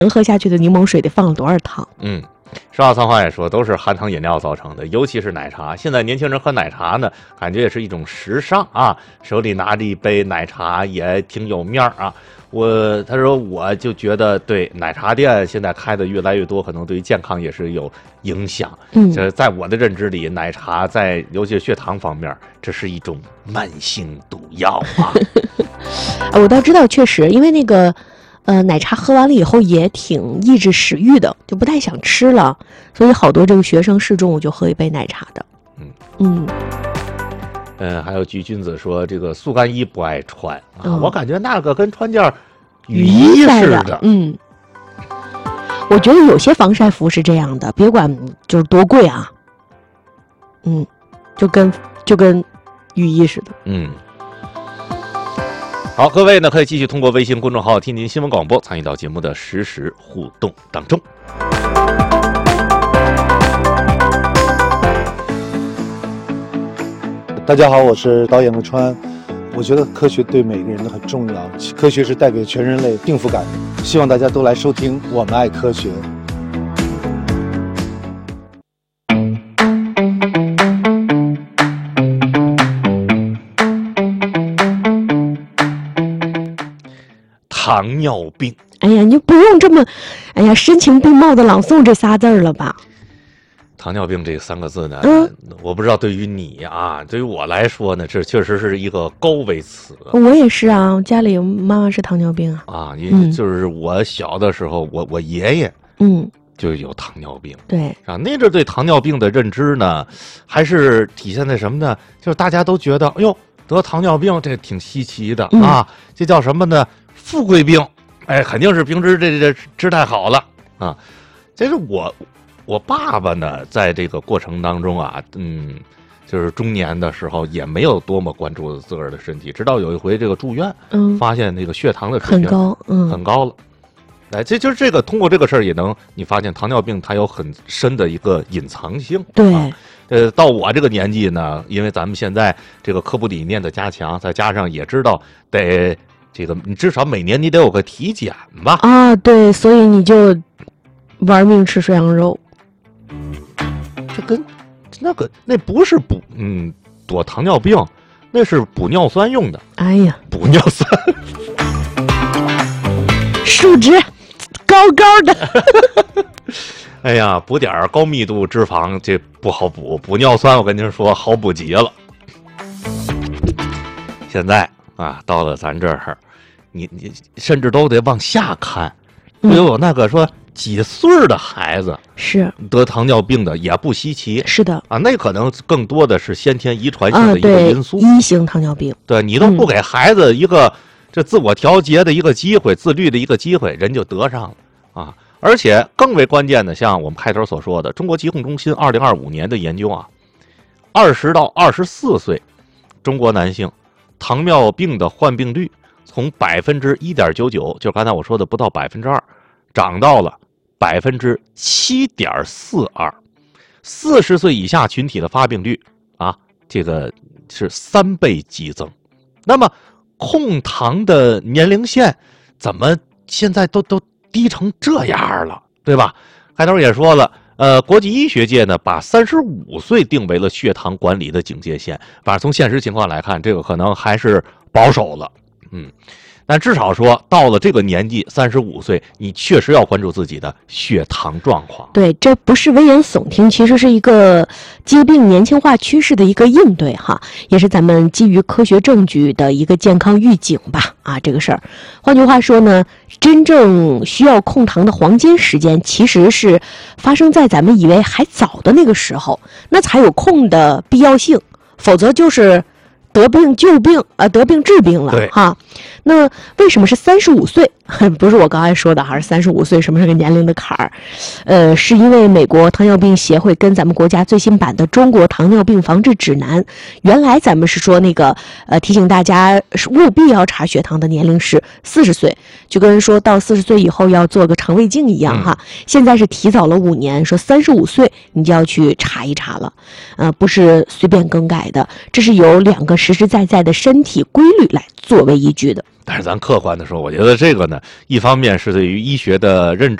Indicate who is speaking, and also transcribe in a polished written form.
Speaker 1: 能喝下去的柠檬水得放了多少糖？
Speaker 2: 实话也说，都是含糖饮料造成的，尤其是奶茶。现在年轻人喝奶茶呢，感觉也是一种时尚啊，手里拿着一杯奶茶也挺有面儿啊。他说我就觉得，对奶茶店现在开的越来越多，可能对于健康也是有影响。这在我的认知里，奶茶尤其是血糖方面，这是一种慢性毒药啊。
Speaker 1: 我倒知道，确实，因为那个。奶茶喝完了以后也挺抑制食欲的，就不太想吃了，所以好多这个学生是中午就喝一杯奶茶的。
Speaker 2: 还有菊君子说这个速干衣不爱穿啊，我感觉那个跟穿件雨衣似的。
Speaker 1: 我觉得有些防晒服是这样的，别管就是多贵啊，就跟雨衣似的。
Speaker 2: 好，各位呢可以继续通过微信公众号听您新闻广播参与到节目的实时互动当中。
Speaker 3: 大家好，我是导演陆川。我觉得科学对每个人都很重要，科学是带给全人类幸福感的。希望大家都来收听《我们爱科学》。
Speaker 2: 糖尿病，
Speaker 1: 哎呀，你不用这么，声情并茂的朗诵这仨字了吧？
Speaker 2: 糖尿病这3个字呢，我不知道对于你啊，对于我来说呢，这确实是一个高危词。
Speaker 1: 我也是啊，家里妈妈是糖尿病啊。
Speaker 2: 就是我小的时候，我爷爷就有糖尿病。
Speaker 1: 对
Speaker 2: 啊，那阵对糖尿病的认知呢，还是体现在什么呢？就是大家都觉得，哎呦，得糖尿病这挺稀奇的啊，这叫什么呢？富贵病，肯定是平时这吃太好了啊。这是我爸爸呢，在这个过程当中啊，就是中年的时候也没有多么关注自个儿的身体，直到有一回这个住院，发现那个血糖的水平很高了。这就是这个通过这个事儿也能你发现糖尿病它有很深的一个隐藏性。
Speaker 1: 对。
Speaker 2: 到我这个年纪呢，因为咱们现在这个科普理念的加强，再加上也知道得。这个你至少每年你得有个体检吧？
Speaker 1: 啊，对，所以你就玩命吃涮羊肉。
Speaker 2: 这跟那不是躲糖尿病，那是补尿酸用的。
Speaker 1: 哎呀，
Speaker 2: 补尿酸，
Speaker 1: 数值高高的。
Speaker 2: 哎呀，补点高密度脂肪这不好补，补尿酸我跟您说好补极了。现在到了咱这儿，你甚至都得往下看，有那个说几岁的孩子
Speaker 1: 是
Speaker 2: 得糖尿病的也不稀奇。
Speaker 1: 是的
Speaker 2: 啊，那可能更多的是先天遗传性的一个因素。
Speaker 1: 1型糖尿病，
Speaker 2: 对你都不给孩子一个这自我调节的一个机会，自律的一个机会，人就得上了啊！而且更为关键的，像我们开头所说的，中国疾控中心2025年的研究啊，20到24岁中国男性糖尿病的患病率从1.99%，就是刚才我说的不到2%，涨到了7.42%，40岁以下群体的发病率啊，这个是3倍激增。那么控糖的年龄线怎么现在都低成这样了，对吧？开头也说了，国际医学界呢把35岁定为了血糖管理的警戒线，反正从现实情况来看，这个可能还是保守了，但至少说到了这个年纪，35岁，你确实要关注自己的血糖状况。
Speaker 1: 对，这不是危言耸听，其实是一个疾病年轻化趋势的一个应对哈，也是咱们基于科学证据的一个健康预警吧这个事儿。换句话说呢，真正需要控糖的黄金时间，其实是发生在咱们以为还早的那个时候，那才有控的必要性，否则就是得病救病得病治病了哈。那为什么是35岁？不是我刚才说的，还是35岁什么是个年龄的坎儿？是因为美国糖尿病协会跟咱们国家最新版的《中国糖尿病防治指南》，原来咱们是说那个提醒大家是务必要查血糖的年龄是40岁，就跟说到40岁以后要做个肠胃镜一样哈。现在是提早了5年，说35岁你就要去查一查了，不是随便更改的，这是有2个实实在在的身体规律来作为依据的。
Speaker 2: 但是咱客观的说，我觉得这个呢，一方面是对于医学的认知。